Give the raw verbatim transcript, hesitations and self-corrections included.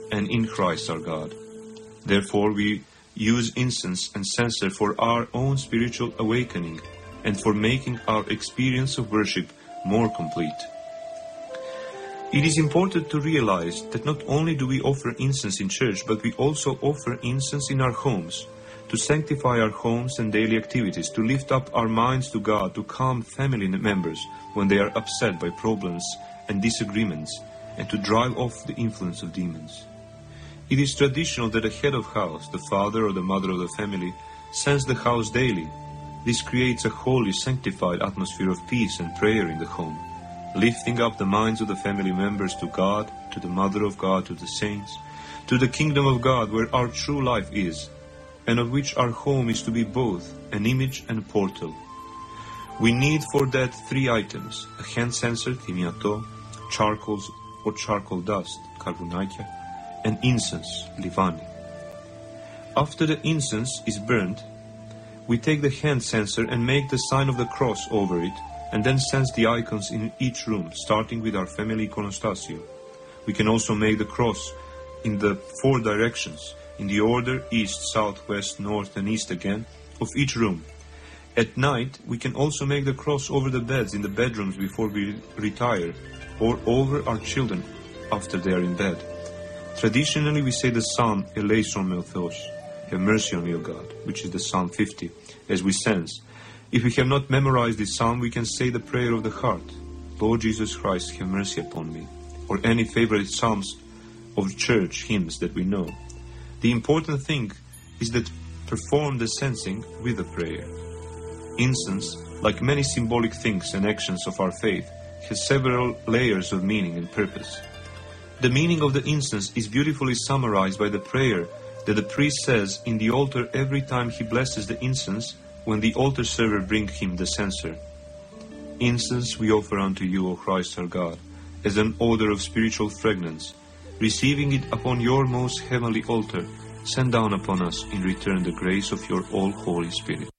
and in Christ our God. Therefore we use incense and censer for our own spiritual awakening and for making our experience of worship more complete. It is important to realize that not only do we offer incense in church, but we also offer incense in our homes, to sanctify our homes and daily activities, to lift up our minds to God, to calm family members when they are upset by problems and disagreements, and to drive off the influence of demons. It is traditional that the head of house, the father or the mother of the family, scents the house daily. This creates a holy, sanctified atmosphere of peace and prayer in the home, lifting up the minds of the family members to God, to the Mother of God, to the saints, to the kingdom of God where our true life is, and of which our home is to be both an image and a portal. We need for that three items: a hand censer, thymiato, charcoals or charcoal dust, karbonakia, and incense, livani. After the incense is burnt, we take the hand censer and make the sign of the cross over it, and then sense the icons in each room, starting with our family iconostasio. We can also make the cross in the four directions, in the order east, south, west, north, and east again, of each room. At night, we can also make the cross over the beds in the bedrooms before we retire, or over our children after they are in bed. Traditionally, we say the Psalm, Eleison me o Theos, have mercy on me, O God, which is the Psalm fifty, as we sense. If we have not memorized this psalm, we can say the prayer of the heart, Lord Jesus Christ, have mercy upon me, or any favorite psalms of church hymns that we know. The important thing is that perform the sensing with the prayer. Incense, like many symbolic things and actions of our faith, has several layers of meaning and purpose. The meaning of the incense is beautifully summarized by the prayer that the priest says in the altar every time he blesses the incense when the altar server brings him the censer. Incense we offer unto you, O Christ our God, as an odor of spiritual fragrance. Receiving it upon your most heavenly altar, send down upon us in return the grace of your all-holy Spirit.